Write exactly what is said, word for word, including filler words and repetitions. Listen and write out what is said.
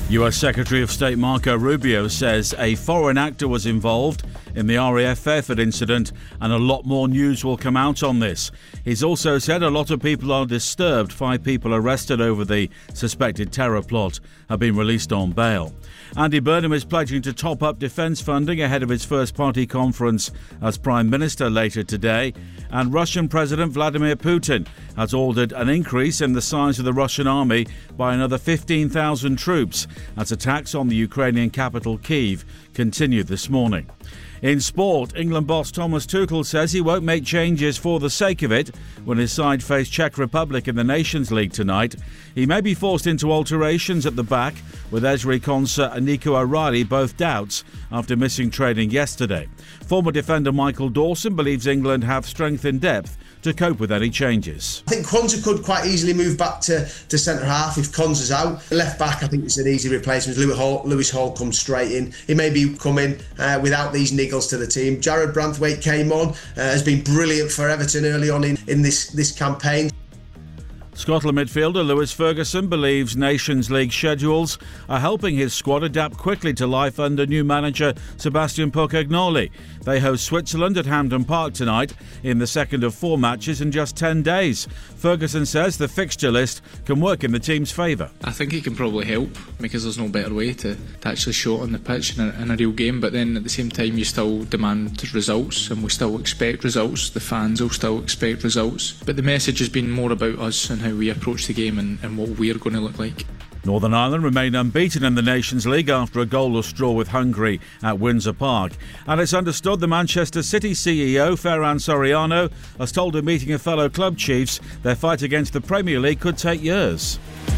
U S Secretary of State Marco Rubio says a foreign actor was involved in the R A F effort incident and a lot more news will come out on this. He's also said a lot of people are disturbed. Five people arrested over the suspected terror plot have been released on bail. Andy Burnham is pledging to top up defence funding ahead of his first party conference as Prime Minister later today. And Russian President Vladimir Putin has ordered an increase in the size of the Russian army by another fifteen thousand troops as attacks on the Ukrainian capital Kyiv continue this morning. In sport, England boss Thomas Tuchel says he won't make changes for the sake of it when his side face Czech Republic in the Nations League tonight. He may be forced into alterations at the back, with Ezri Konsa and Nico O'Reilly both doubts after missing training yesterday. Former defender Michael Dawson believes England have strength in depth to cope with any changes. I think Konsa could quite easily move back to, to centre-half if Konsa's out. Left back, I think it's an easy replacement. Lewis Hall, Lewis Hall comes straight in. He may be coming uh, without these niggles to the team. Jared Branthwaite came on, uh, has been brilliant for Everton early on in, in this, this campaign. Scotland midfielder Lewis Ferguson believes Nations League schedules are helping his squad adapt quickly to life under new manager Sebastian Pochettino. They host Switzerland at Hampden Park tonight in the second of four matches in just ten days. Ferguson says the fixture list can work in the team's favour. I think he can probably help because there's no better way to, to actually show it on the pitch in a, in a real game, but then at the same time you still demand results and we still expect results. The fans will still expect results, but the message has been more about us and how we approach the game and, and what we're going to look like. Northern Ireland remain unbeaten in the Nations League after a goalless draw with Hungary at Windsor Park. And it's understood the Manchester City C E O, Ferran Soriano, has told a meeting of fellow club chiefs their fight against the Premier League could take years.